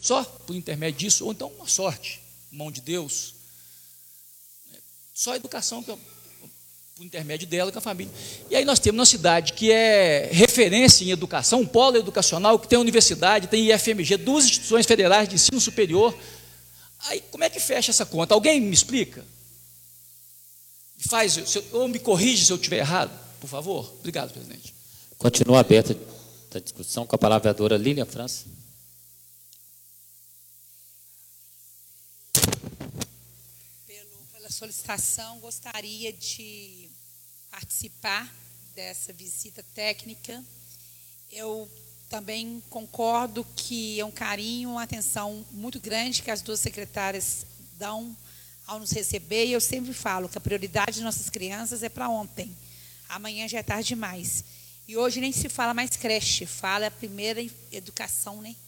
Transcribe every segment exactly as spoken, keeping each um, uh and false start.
só por intermédio disso, ou então uma sorte, mão de Deus. Só a educação, que é por intermédio dela, com a família. E aí nós temos uma cidade que é referência em educação, um polo educacional, que tem universidade, tem I F M G, duas instituições federais de ensino superior. Aí como é que fecha essa conta? Alguém me explica? Faz, ou me corrige se eu estiver errado, por favor. Obrigado, presidente. Continua aberta a discussão com a palavra a vereadora Lília França. Pelo, pela solicitação, gostaria de participar dessa visita técnica. Eu também concordo que é um carinho, uma atenção muito grande que as duas secretárias dão ao nos receber, e eu sempre falo que a prioridade de nossas crianças é para ontem. Amanhã já é tarde demais. E hoje nem se fala mais creche, fala a primeira educação, né?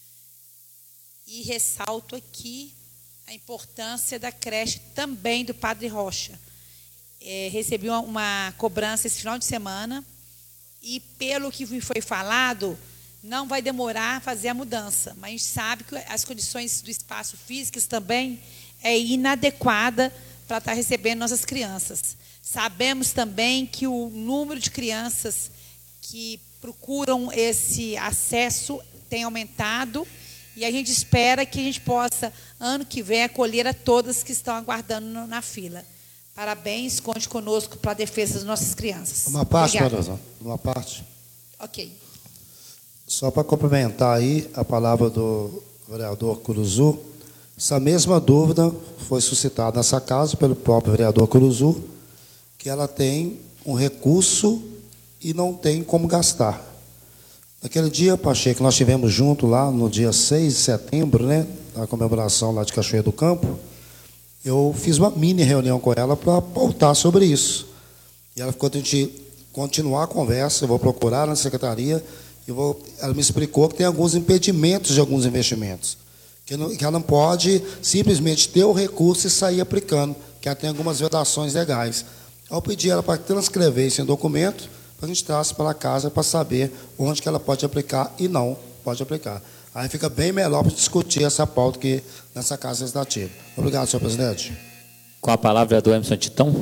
E ressalto aqui a importância da creche também do Padre Rocha. É, recebi uma, uma cobrança esse final de semana e, pelo que me foi falado, não vai demorar a fazer a mudança, mas a gente sabe que as condições do espaço físicas também é inadequada para estar recebendo nossas crianças. Sabemos também que o número de crianças que procuram esse acesso tem aumentado, e a gente espera que a gente possa, ano que vem, acolher a todas que estão aguardando na fila. Parabéns, conte conosco para a defesa das nossas crianças. Uma parte, Obrigada. Maria, uma parte. Ok. Só para complementar aí a palavra do vereador Curuzu, essa mesma dúvida foi suscitada nessa casa pelo próprio vereador Curuzu, que ela tem um recurso e não tem como gastar. Naquele dia, Pacheco, nós estivemos juntos lá no dia seis de setembro, né, na comemoração lá de Cachoeira do Campo, eu fiz uma mini reunião com ela para pautar sobre isso. E ela ficou a gente continuar a conversa, eu vou procurar na secretaria, e vou, ela me explicou que tem alguns impedimentos de alguns investimentos, que, não, que ela não pode simplesmente ter o recurso e sair aplicando, que ela tem algumas vedações legais. Eu pedi ela para transcrever isso em documento, para a gente trazer para a casa para saber onde que ela pode aplicar e não pode aplicar. Aí fica bem melhor para discutir essa pauta aqui nessa casa legislativa. Obrigado, senhor presidente. Com a palavra, vereador Emerson Titão.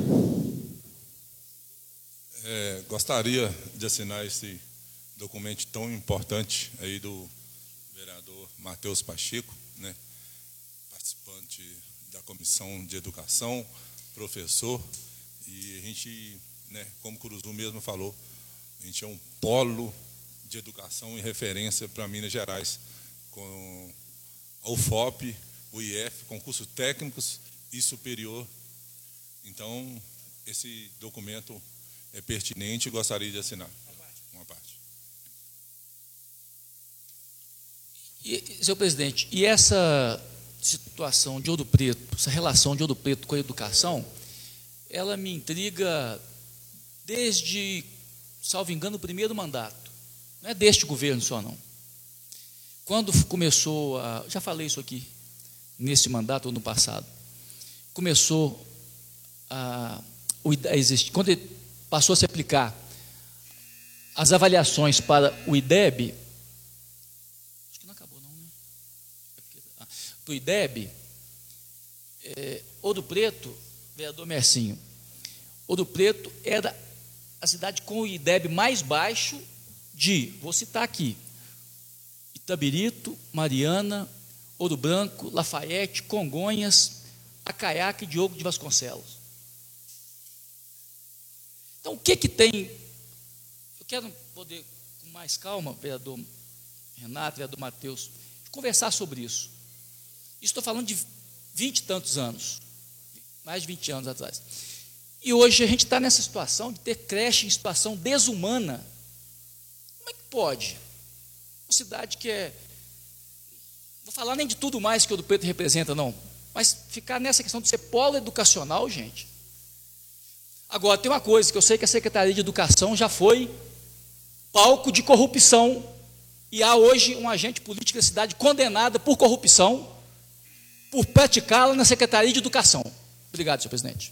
É, gostaria de assinar esse documento tão importante aí do vereador Matheus Pacheco, né, participante da Comissão de Educação, professor, e a gente, né, como o Curuzu mesmo falou, a gente é um polo de educação e referência para Minas Gerais, com a U F O P, o I F, concursos técnicos e superior. Então, esse documento é pertinente e gostaria de assinar. Uma parte. E, senhor presidente, e essa situação de Ouro Preto, essa relação de Ouro Preto com a educação, ela me intriga desde, salvo engano, o primeiro mandato. Não é deste governo só, não. Quando começou, a, já falei isso aqui, nesse mandato ou no passado, começou a, a existir, quando ele passou a se aplicar as avaliações para o I D E B, acho que não acabou não, né? Ah, para o I D E B, é, Ouro Preto, vereador Mercinho, Ouro Preto era a cidade com o I D E B mais baixo de, vou citar aqui, Itabirito, Mariana, Ouro Branco, Lafayette, Congonhas, Acaiaca e Diogo de Vasconcelos. Então, o que que tem? Eu quero poder, com mais calma, vereador Renato, vereador Matheus, conversar sobre isso. Estou falando de vinte e tantos anos, mais de vinte anos atrás. E hoje a gente está nessa situação de ter creche em situação desumana. Como é que pode? Uma cidade que é... Vou falar nem de tudo mais que o Ouro Preto representa, não. Mas ficar nessa questão de ser polo educacional, gente. Agora, tem uma coisa que eu sei que a Secretaria de Educação já foi palco de corrupção. E há hoje um agente político da cidade condenado por corrupção, por praticá-la na Secretaria de Educação. Obrigado, senhor presidente.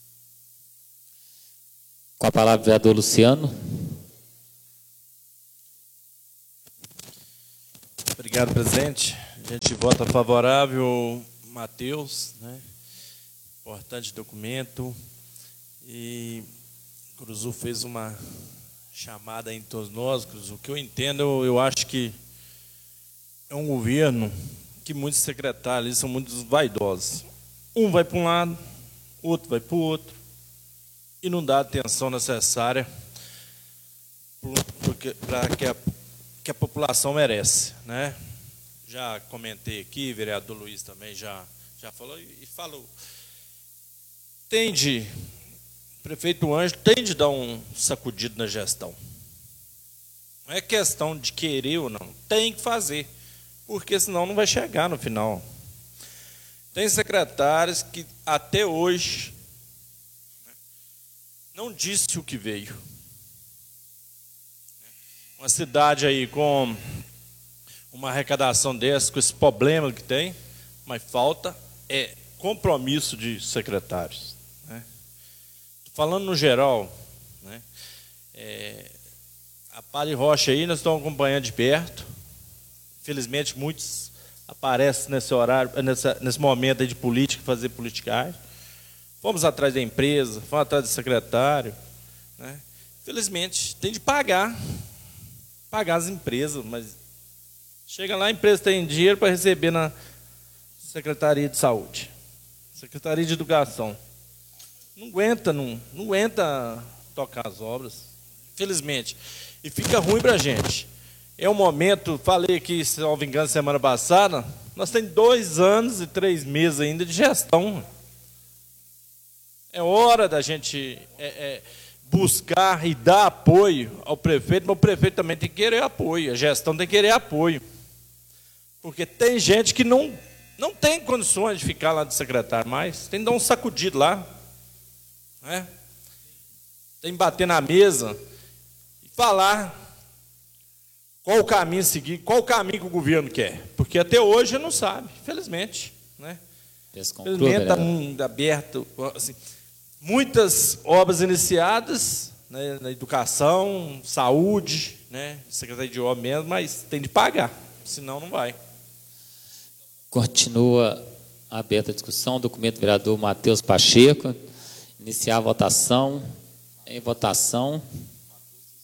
Com a palavra, vereador Luciano. Obrigado, presidente. A gente vota favorável, Matheus, né? Importante documento. E Curuzu fez uma chamada em todos nós, Curuzu. O que eu entendo, eu, eu acho que é um governo que muitos secretários são muito vaidosos. Um vai para um lado, outro vai para o outro, e não dá a atenção necessária para que a, que a população merece, né? Já comentei aqui, o vereador Luiz também já, já falou, e falou. Tende, o prefeito Ângelo tem de dar um sacudido na gestão. Não é questão de querer ou não, tem que fazer, porque senão não vai chegar no final. Tem secretários que até hoje não disse o que veio. Uma cidade aí com uma arrecadação dessa, com esse problema que tem, mas falta é compromisso de secretários. Né? Falando no geral, né? É, a Pali Rocha aí nós estamos acompanhando de perto. Infelizmente, muitos aparecem nesse horário, nessa, nesse momento aí de política, fazer politicagem. Fomos atrás da empresa, fomos atrás do secretário. Né? Infelizmente, tem de pagar. Pagar as empresas, mas chega lá, a empresa tem dinheiro para receber na Secretaria de Saúde, Secretaria de Educação. Não aguenta, não, não aguenta tocar as obras, infelizmente. E fica ruim para a gente. É um momento, falei aqui, se não me engano, semana passada, nós temos dois anos e três meses ainda de gestão. É hora da gente é, é, buscar e dar apoio ao prefeito, mas o prefeito também tem que querer apoio, a gestão tem que querer apoio. Porque tem gente que não, não tem condições de ficar lá de secretário mais, tem que dar um sacudido lá. Né? Tem que bater na mesa e falar qual o caminho a seguir, qual o caminho que o governo quer. Porque até hoje não sabe, infelizmente. Né? Infelizmente está muito aberto. Assim, muitas obras iniciadas, né, na educação, saúde, né, Secretaria de Obras mesmo, mas tem de pagar, senão não vai. Continua aberta a discussão, documento do vereador Matheus Pacheco. Iniciar a votação. Em votação.